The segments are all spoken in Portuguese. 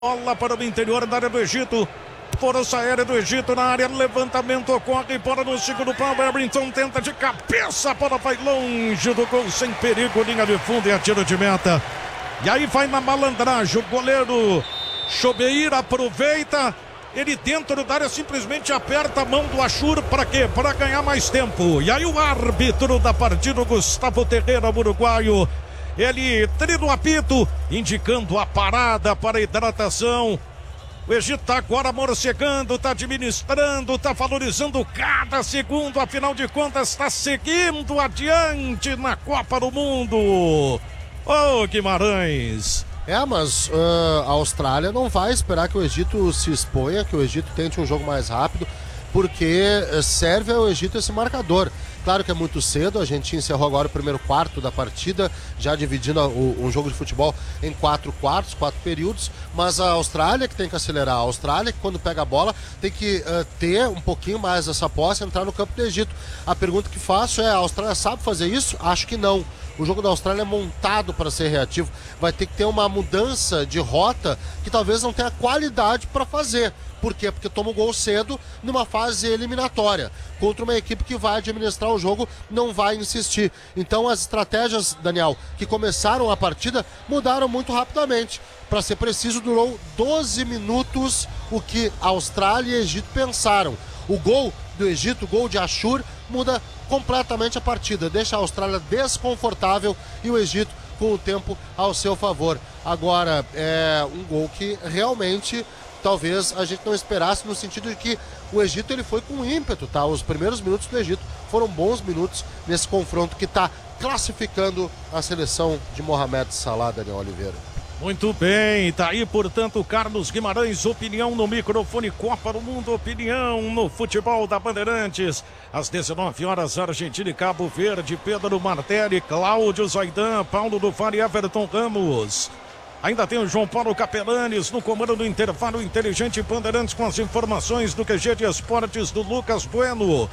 Bola para o interior da área do Egito. Força aérea do Egito na área. Levantamento ocorre para no segundo pau. Everton tenta de cabeça. Para vai longe do gol. Sem perigo. Linha de fundo e atiro de meta. E aí vai na malandragem. O goleiro Chobeir aproveita. Ele dentro da área simplesmente aperta a mão do Achur. Para quê? Para ganhar mais tempo. E aí o árbitro da partida, Gustavo Terreira, uruguaio, ele trina o apito, indicando a parada para hidratação. O Egito está agora morcegando, está administrando, está valorizando cada segundo. Afinal de contas, está seguindo adiante na Copa do Mundo. Ô, Guimarães. Mas a Austrália não vai esperar que o Egito se exponha, que o Egito tente um jogo mais rápido, porque serve ao Egito esse marcador. Claro que é muito cedo, a gente encerrou agora o primeiro quarto da partida, já dividindo um jogo de futebol em 4 quartos, 4 períodos, mas a Austrália que tem que acelerar, a Austrália que quando pega a bola tem que ter um pouquinho mais dessa posse, entrar no campo do Egito. A pergunta que faço é, a Austrália sabe fazer isso? Acho que não. O jogo da Austrália é montado para ser reativo, vai ter que ter uma mudança de rota que talvez não tenha qualidade para fazer. Por quê? Porque toma o gol cedo numa fase eliminatória. Contra uma equipe que vai administrar o jogo, não vai insistir. Então as estratégias, Daniel, que começaram a partida, mudaram muito rapidamente. Para ser preciso, durou 12 minutos o que Austrália e Egito pensaram. O gol do Egito, o gol de Achur, muda completamente a partida. Deixa a Austrália desconfortável e o Egito com o tempo ao seu favor. Agora, é um gol que realmente talvez a gente não esperasse, no sentido de que o Egito ele foi com ímpeto, tá? Os primeiros minutos do Egito foram bons minutos nesse confronto que está classificando a seleção de Mohamed Salah, Daniel Oliveira. Muito bem, tá aí, portanto, Carlos Guimarães, opinião no microfone Copa do Mundo, opinião no futebol da Bandeirantes. Às 19 horas, Argentina e Cabo Verde, Pedro Martelli, Cláudio Zaidan, Paulo do Vale e Everton Ramos. Ainda tem o João Paulo Capelanes no comando do intervalo inteligente Bandeirantes com as informações do QG de Esportes do Lucas Bueno.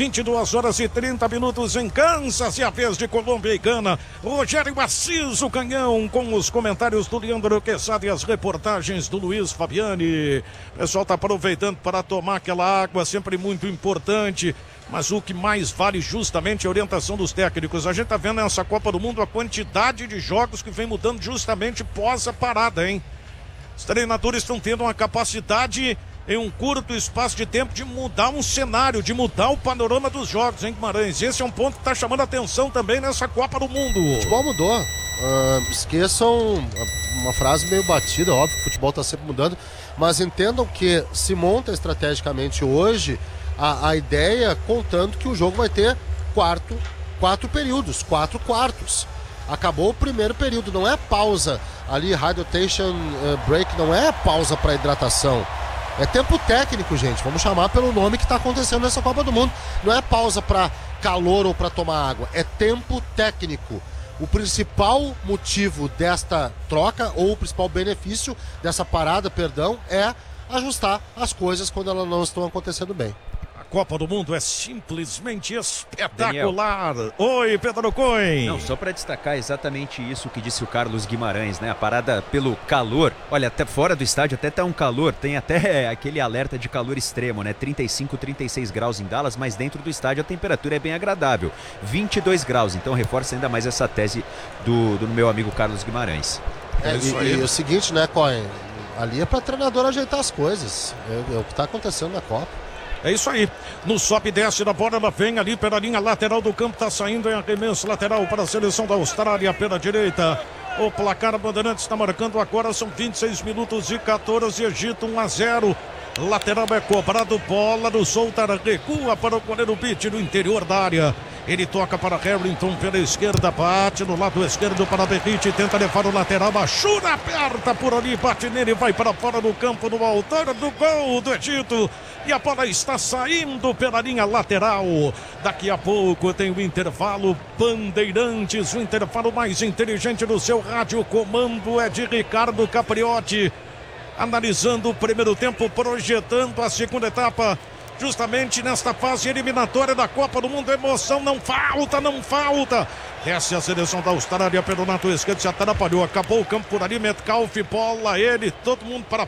22 horas e 30 minutos em Kansas e a vez de Colômbia e Gana. Rogério Assis, o canhão, com os comentários do Leandro Quesada e as reportagens do Luiz Fabiani. O pessoal está aproveitando para tomar aquela água, sempre muito importante. Mas o que mais vale justamente é a orientação dos técnicos. A gente está vendo nessa Copa do Mundo a quantidade de jogos que vem mudando justamente pós a parada, hein? Os treinadores estão tendo uma capacidade em um curto espaço de tempo de mudar um cenário, de mudar o panorama dos jogos, hein, Guimarães? Esse é um ponto que está chamando a atenção também nessa Copa do Mundo. O futebol mudou. Esqueçam uma frase meio batida, óbvio que o futebol está sempre mudando, mas entendam que se monta estrategicamente hoje a ideia contando que o jogo vai ter 4 períodos, 4 quartos. Acabou o primeiro período, não é pausa ali, hydration break, não é pausa para hidratação. É tempo técnico, gente, vamos chamar pelo nome que está acontecendo nessa Copa do Mundo. Não é pausa para calor ou para tomar água, é tempo técnico. O principal motivo desta troca, ou o principal benefício dessa parada, é ajustar as coisas quando elas não estão acontecendo bem. Copa do Mundo é simplesmente espetacular. Daniel. Oi, Pedro Coin. Não, só para destacar exatamente isso que disse o Carlos Guimarães, né? A parada pelo calor. Olha, até fora do estádio até tá um calor. Tem até aquele alerta de calor extremo, né? 35, 36 graus em Dallas, mas dentro do estádio a temperatura é bem agradável. 22 graus, então reforça ainda mais essa tese do meu amigo Carlos Guimarães. E o seguinte, né, Coin? Ali é para treinador ajeitar as coisas. É o que tá acontecendo na Copa. É isso aí, no sobe e desce da bola, ela vem ali pela linha lateral do campo, tá saindo em arremesso lateral para a seleção da Austrália pela direita. O placar Bandeirantes está marcando agora, são 26 minutos e 14, Egito 1-0. Lateral é cobrado, bola do Soutar, recua para o goleiro Pitt no interior da área. Ele toca para Harrington pela esquerda, bate no lado esquerdo para Berrite, tenta levar o lateral, Achura aperta por ali, bate nele, vai para fora do campo, no altar do gol do Egito. E a bola está saindo pela linha lateral. Daqui a pouco tem o intervalo Bandeirantes, o intervalo mais inteligente do seu rádio. O comando é de Ricardo Capriotti. Analisando o primeiro tempo, projetando a segunda etapa. justamente nesta fase eliminatória da Copa do Mundo. Emoção não falta, não falta. Desce a seleção da Austrália pelo lado esquerdo, se atrapalhou, acabou o campo por ali, Metcalfe, bola ele, todo mundo para